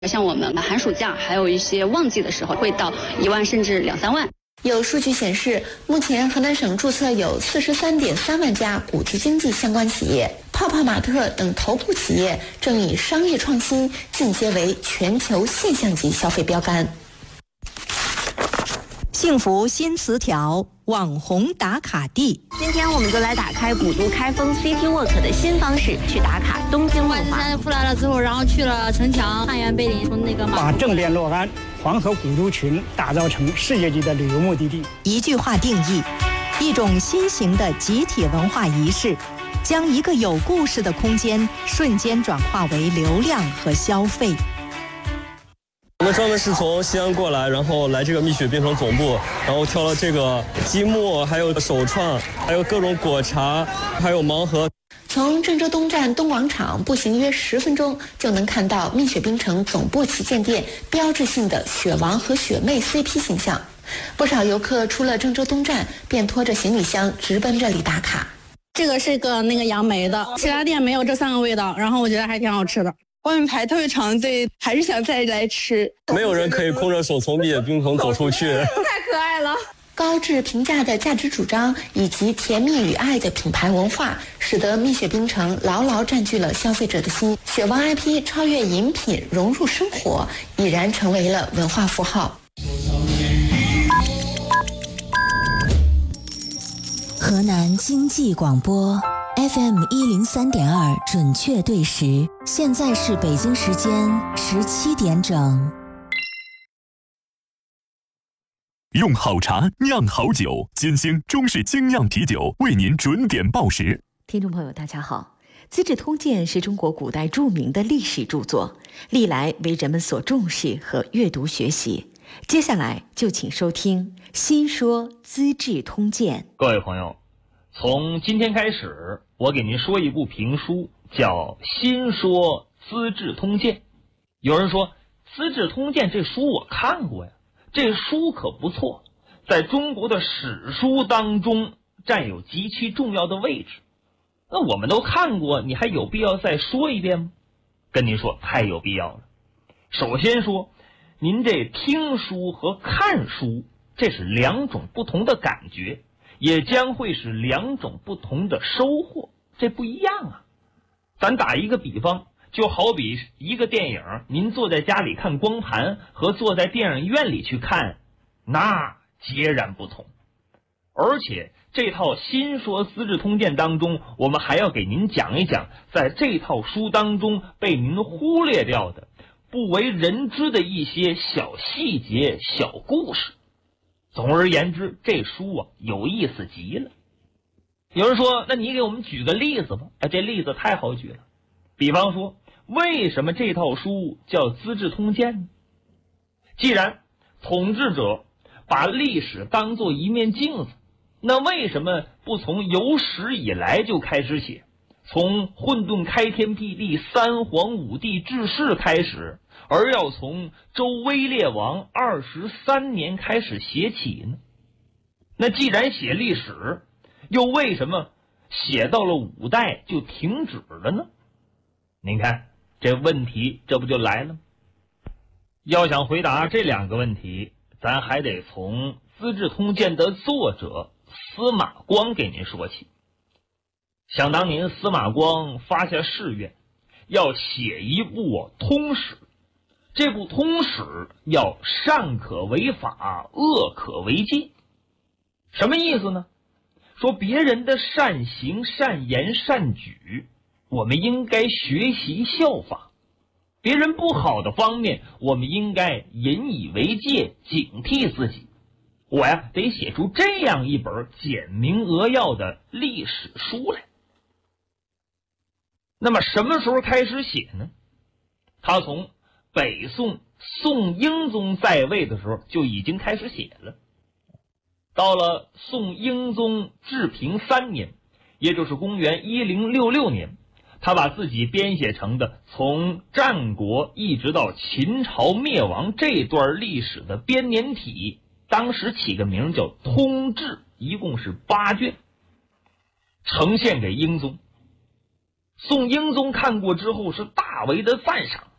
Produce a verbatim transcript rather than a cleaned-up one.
像我们寒暑假还有一些旺季的时候，会到一万甚至两三万。 有数据显示，目前河南省注册有四十三点三万家古籍经济相关企业，泡泡玛特等头部企业正以商业创新进阶为全球现象级消费标杆。 幸福新词条，网红打卡地。 今天我们就来打开古都开封 City Walk 的新方式，去打卡东京万华。 山出来了之后，然后去了城墙、汉源碑林，从那个把正殿洛安黄河古都群打造成世界级的旅游目的地。 一句话定义，一种新型的集体文化仪式，将一个有故事的空间瞬间转化为流量和消费。 我们专门是从西安过来，然后来这个蜜雪冰城总部，然后挑了这个积木，还有手创，还有各种果茶，还有盲盒。 从郑州东站东广场步行约十分钟就能看到蜜雪冰城总部旗舰店标志性的雪王和雪妹 C P 形象。不少游客出了郑州东站，便拖着行李箱直奔这里打卡。 这个是个那个杨梅的，其他店没有这三个味道，然后我觉得还挺好吃的。 外面排特别长队，还是想再来吃。 没有人可以空着手从蜜雪冰城走出去， 太可爱了。 高质评价的价值主张以及甜蜜与爱的品牌文化，使得蜜雪冰城牢牢占据了消费者的心。雪王 I P 超越饮品融入生活，已然成为了文化符号。 河南经济广播 F M 一零三点二准确对时，现在是北京时间十七点整。 用好茶酿好酒，金星中式精酿啤酒为您准点报时。 听众朋友大家好，《资治通鉴》是中国古代著名的历史著作，历来为人们所重视和阅读学习。接下来就请收听《新说资治通鉴》。 各位朋友，从今天开始，我给您说一部评书，叫《新说资治通鉴》。有人说，《资治通鉴》这书我看过呀，这书可不错，在中国的史书当中占有极其重要的位置。那我们都看过，你还有必要再说一遍吗？跟您说，太有必要了。首先说，您这听书和看书，这是两种不同的感觉，也将会是两种不同的收获，这不一样啊。咱打一个比方，就好比一个电影，您坐在家里看光盘和坐在电影院里去看，那截然不同。而且这套新说资治通鉴当中，我们还要给您讲一讲在这套书当中被您忽略掉的不为人知的一些小细节、小故事。总而言之，这书啊有意思极了。有人说，那你给我们举个例子吧。哎，这例子太好举了。比方说，为什么这套书叫《资治通鉴》呢？既然统治者把历史当作一面镜子，那为什么不从有史以来就开始写，从混沌开天辟地、三皇五帝治世开始，而要从周威烈王二十三年开始写起呢？那既然写历史，又为什么写到了五代就停止了呢？您看这问题，这不就来了吗？要想回答这两个问题，咱还得从《资治通鉴》的作者司马光给您说起。想当年，司马光发下誓愿，要写一部通史。这部通史要善可为法，恶可为戒。什么意思呢？说别人的善行、善言、善举，我们应该学习效法；别人不好的方面，我们应该引以为戒，警惕自己。我呀，得写出这样一本简明扼要的历史书来。那么什么时候开始写呢？他从北宋宋英宗在位的时候就已经开始写了。到了宋英宗治平三年，也就是公元一零六六年，他把自己编写成的从战国一直到秦朝灭亡这段历史的编年体，当时起个名叫《通志》，一共是八卷，呈现给英宗。宋英宗看过之后是大为的赞赏，